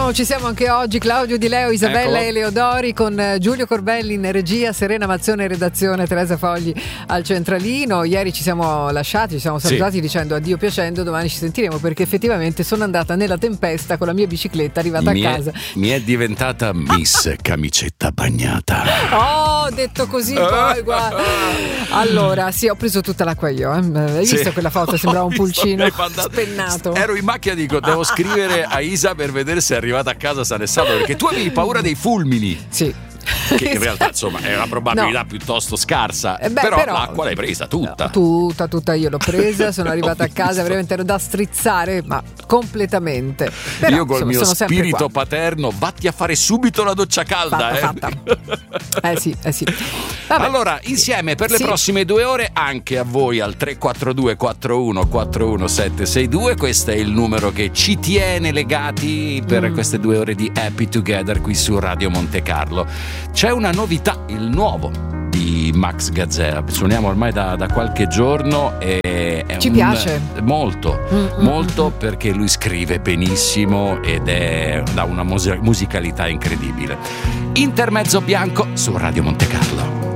ci siamo anche oggi, Claudio Di Leo, Isabella Eccolo. Eleodori, con Giulio Corbelli in regia, Serena Mazzone in redazione, Teresa Fogli al centralino. Ieri ci siamo lasciati, ci siamo salutati dicendo addio piacendo, domani ci sentiremo, perché effettivamente sono andata nella tempesta con la mia bicicletta arrivata a casa. Mi è diventata Miss Camicetta Bagnata. Oh, detto così poi guarda. Allora, sì, ho preso tutta l'acqua io. Hai visto quella foto? Sembrava un pulcino spennato. Ero in macchina, dico, devo scrivere a Isa per vedere se è arrivata a casa sano e salvo, perché tu avevi paura dei fulmini. Sì. Che in realtà insomma è una probabilità piuttosto scarsa, però l'acqua l'hai presa tutta io l'ho presa, sono arrivata a casa, veramente ero da strizzare, ma completamente. Però, io col mio spirito paterno, vatti a fare subito la doccia calda. Fatta. Sì. Vabbè. Allora, insieme per le prossime 2 ore, anche a voi al 342 41 41 762. Questo è il numero che ci tiene legati per queste 2 ore di Happy Together qui su Radio Monte Carlo. C'è una novità, il nuovo di Max Gazzè. Suoniamo ormai da qualche giorno e ci piace molto perché lui scrive benissimo ed ha una musicalità incredibile. Intermezzo bianco su Radio Monte Carlo.